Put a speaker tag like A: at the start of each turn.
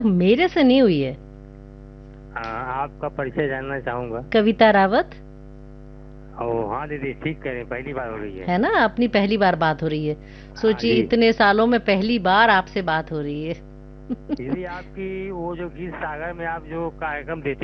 A: मेरे से नहीं हुई है।
B: आपका परिचय जानना चाहूंगा।
A: कविता रावत।
B: ओह हाँ दीदी, ठीक कह रहे हैं, पहली बार हो रही है।
A: है ना, अपनी पहली बार बात हो रही है।
B: हाँ
A: सोचिए,
B: जी।
A: इतने सालों में पहली बार आपसे बात हो रही है।
B: दीदी आपकी वो जो गीत सागर में आप जो कार्यक्रम देती